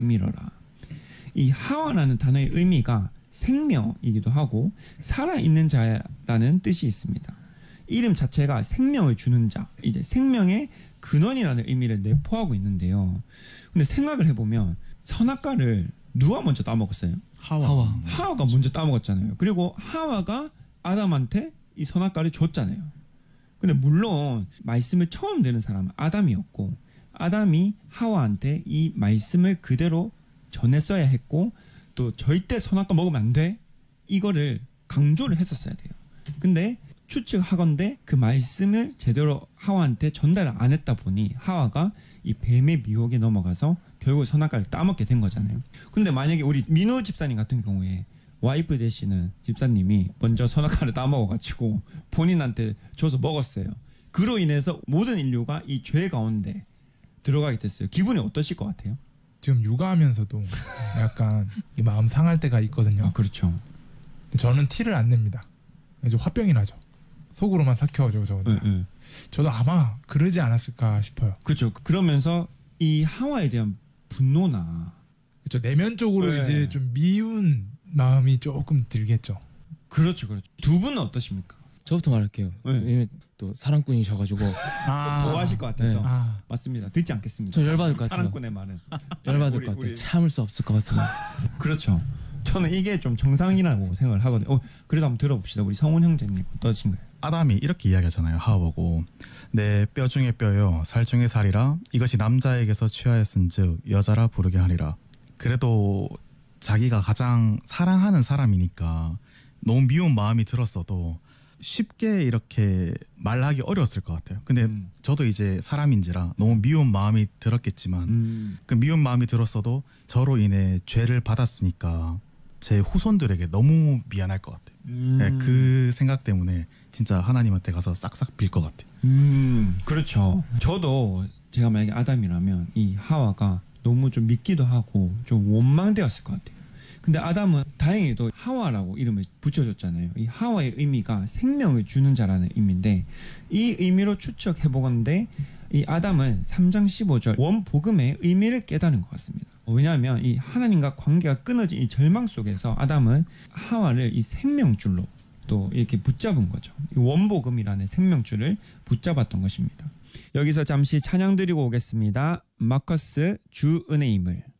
밀어라. 이 하와라는 단어의 의미가 생명이기도 하고 살아있는 자라는 뜻이 있습니다. 이름 자체가 생명을 주는 자, 이제 생명의 근원이라는 의미를 내포하고 있는데요. 근데 생각을 해보면 선악과를 누가 먼저 따먹었어요? 하와가 먼저 따먹었잖아요. 그리고 하와가 아담한테 이 선악과를 줬잖아요. 근데 물론 말씀을 처음 듣는 사람은 아담이었고 아담이 하와한테 이 말씀을 그대로 전했어야 했고 또 절대 선악과 먹으면 안 돼. 이거를 강조를 했었어야 돼요. 근데 추측하건대 그 말씀을 제대로 하와한테 전달을 안 했다 보니 하와가 이 뱀의 미혹에 넘어가서 결국 선악과를 따먹게 된 거잖아요. 근데 만약에 우리 민호 집사님 같은 경우에 와이프 되시는 집사님이 먼저 선악과를 따먹어가지고 본인한테 줘서 먹었어요. 그로 인해서 모든 인류가 이 죄 가운데 들어가게 됐어요. 기분이 어떠실 것 같아요? 지금 육아하면서도 약간 마음 상할 때가 있거든요. 아, 그렇죠. 저는 티를 안 냅니다. 좀 화병이 나죠. 속으로만 삭혀가지고 저 혼자. 저도 아마 그러지 않았을까 싶어요. 그렇죠. 그러면서 이 하와에 대한 분노나 그렇죠. 내면적으로 네. 이제 좀 미운 마음이 조금 들겠죠. 그렇죠. 두 분은 어떠십니까? 저부터 말할게요. 네. 왜냐면 또 사랑꾼이셔가지고 좋아하실 것 같아서. 네. 맞습니다. 듣지 않겠습니다. 저 열받을 것 같아요. 사랑꾼의 말은. 열받을 것 같아요. 참을 수 없을 것 같습니다. 그렇죠. 저는 이게 좀 정상이라고 생각을 하거든요. 그래도 한번 들어봅시다. 우리 성훈 형제님 어떠신가요? 아담이 이렇게 이야기하잖아요. 하와보고 내 뼈 중에 뼈요 살 중에 살이라 이것이 남자에게서 취하였은즉 여자라 부르게 하리라. 그래도 자기가 가장 사랑하는 사람이니까 너무 미운 마음이 들었어도 쉽게 이렇게 말하기 어려웠을 것 같아요. 근데 저도 이제 사람인지라 너무 미운 마음이 들었겠지만 그 미운 마음이 들었어도 저로 인해 죄를 받았으니까 제 후손들에게 너무 미안할 것 같아요. 네, 그 생각 때문에 진짜 하나님한테 가서 싹싹 빌 것 같아요. 그렇죠. 저도 제가 만약에 아담이라면 이 하와가 너무 좀 믿기도 하고 좀 원망되었을 것 같아요. 근데 아담은 다행히도 하와라고 이름을 붙여줬잖아요. 이 하와의 의미가 생명을 주는 자라는 의미인데 이 의미로 추측해보건대 이 아담은 3장 15절 원복음의 의미를 깨달은 것 같습니다. 왜냐하면 이 하나님과 관계가 끊어진 이 절망 속에서 아담은 하와를 이 생명줄로 또 이렇게 붙잡은 거죠. 이 원복음이라는 생명줄을 붙잡았던 것입니다. 여기서 잠시 찬양 드리고 오겠습니다. 마커스 주 은혜임을.